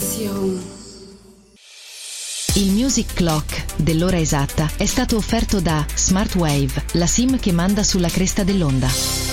Il Music Clock dell'ora esatta è stato offerto da Smartwave, la SIM che manda sulla cresta dell'onda.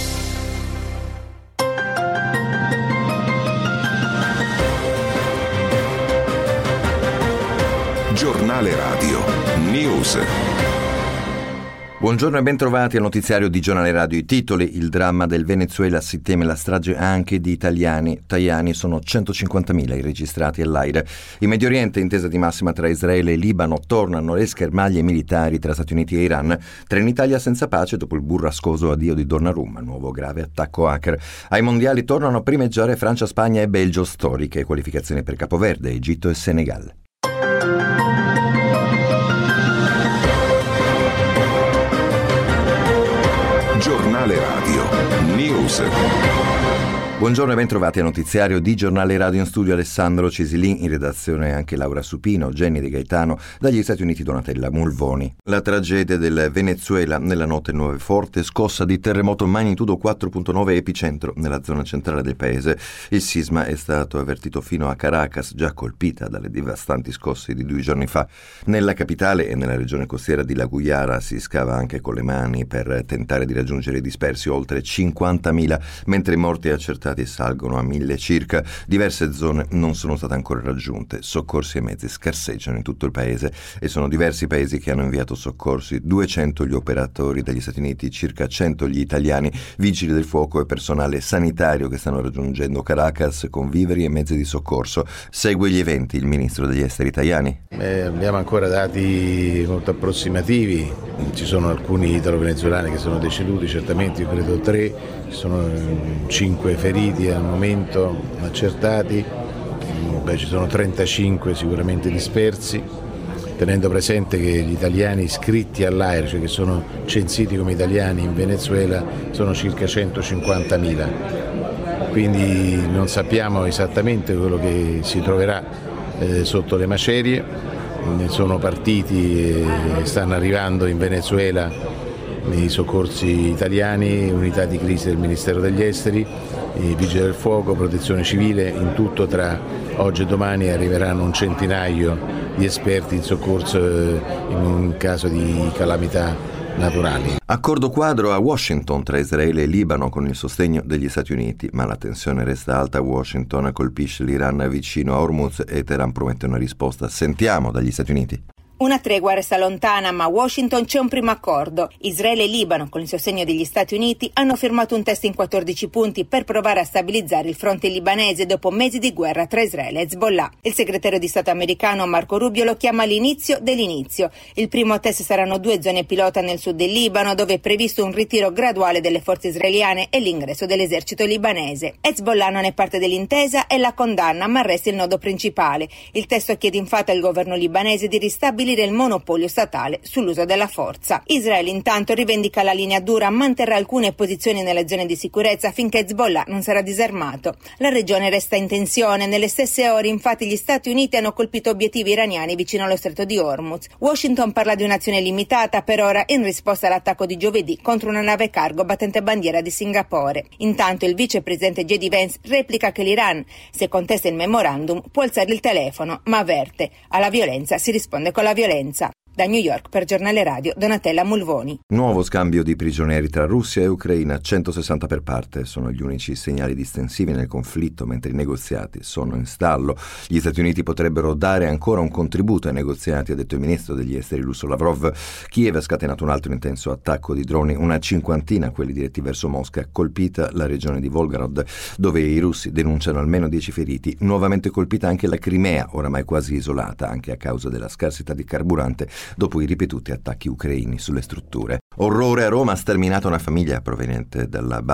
Giornale Radio News. Buongiorno e ben trovati al notiziario di Giornale Radio. I titoli: il dramma del Venezuela, si teme la strage anche di italiani. Sono 150.000 i registrati all'AIRE. In Medio Oriente, intesa di massima tra Israele e Libano, tornano le schermaglie militari tra Stati Uniti e Iran. Trenitalia senza pace dopo il burrascoso addio di Donnarumma, nuovo grave attacco hacker. Ai mondiali tornano a primeggiare Francia, Spagna e Belgio, storiche qualificazioni per Capoverde, Egitto e Senegal. Giornale Radio News. Buongiorno e ben trovati al notiziario di Giornale Radio. In studio Alessandro Cesilin, in redazione anche Laura Supino, Jenny De Gaetano, dagli Stati Uniti Donatella Mulvoni. La tragedia del Venezuela, nella notte 9 forte, scossa di terremoto magnitudo 4.9 epicentro nella zona centrale del paese. Il sisma è stato avvertito fino a Caracas, già colpita dalle devastanti scosse di 2 giorni fa. Nella capitale e nella regione costiera di La Guiara si scava anche con le mani per tentare di raggiungere i dispersi, oltre 50.000, mentre i morti accertati salgono a 1.000 circa. Diverse zone non sono state ancora raggiunte. Soccorsi e mezzi scarseggiano in tutto il paese e sono diversi paesi che hanno inviato soccorsi: 200 gli operatori degli Stati Uniti, circa 100 gli italiani, vigili del fuoco e personale sanitario che stanno raggiungendo Caracas con viveri e mezzi di soccorso. Segue gli eventi il ministro degli esteri Tajani. Abbiamo ancora dati molto approssimativi. Ci sono alcuni italo-venezuelani che sono deceduti, certamente io credo 3, ci sono 5 feriti al momento accertati, ci sono 35 sicuramente dispersi, tenendo presente che gli italiani iscritti all'AIRE, cioè che sono censiti come italiani in Venezuela, sono circa 150.000, quindi non sappiamo esattamente quello che si troverà sotto le macerie. Ne sono partiti e stanno arrivando in Venezuela i soccorsi italiani, unità di crisi del Ministero degli Esteri, i vigili del fuoco, protezione civile. In tutto tra oggi e domani arriveranno un centinaio di esperti in soccorso in un caso di calamità naturali. Accordo quadro a Washington tra Israele e Libano con il sostegno degli Stati Uniti, ma la tensione resta alta. Washington colpisce l'Iran vicino a Hormuz e Teheran promette una risposta. Sentiamo dagli Stati Uniti. Una tregua resta lontana, ma a Washington c'è un primo accordo. Israele e Libano, con il sostegno degli Stati Uniti, hanno firmato un testo in 14 punti per provare a stabilizzare il fronte libanese dopo mesi di guerra tra Israele e Hezbollah. Il segretario di Stato americano Marco Rubio lo chiama l'inizio dell'inizio. Il primo test saranno 2 zone pilota nel sud del Libano, dove è previsto un ritiro graduale delle forze israeliane e l'ingresso dell'esercito libanese. Hezbollah non è parte dell'intesa e la condanna, ma resta il nodo principale. Il testo chiede infatti al governo libanese di ristabilire il monopolio statale sull'uso della forza. Israele intanto rivendica la linea dura, manterrà alcune posizioni nelle zone di sicurezza finché Hezbollah non sarà disarmato. La regione resta in tensione. Nelle stesse ore infatti gli Stati Uniti hanno colpito obiettivi iraniani vicino allo stretto di Hormuz. Washington parla di un'azione limitata per ora in risposta all'attacco di giovedì contro una nave cargo battente bandiera di Singapore. Intanto il vicepresidente J.D. Vance replica che l'Iran, se contesta il memorandum, può alzare il telefono, ma avverte: alla violenza si risponde con la violenza. Da New York per Giornale Radio, Donatella Mulvoni. Nuovo scambio di prigionieri tra Russia e Ucraina, 160 per parte. Sono gli unici segnali distensivi nel conflitto, mentre i negoziati sono in stallo. Gli Stati Uniti potrebbero dare ancora un contributo ai negoziati, ha detto il ministro degli esteri russo Lavrov. Kiev ha scatenato un altro intenso attacco di droni, una cinquantina, quelli diretti verso Mosca, colpita la regione di Volgorod, dove i russi denunciano almeno 10 feriti. Nuovamente colpita anche la Crimea, oramai quasi isolata, anche a causa della scarsità di carburante, dopo i ripetuti attacchi ucraini sulle strutture. Orrore a Roma, sterminata una famiglia proveniente dalla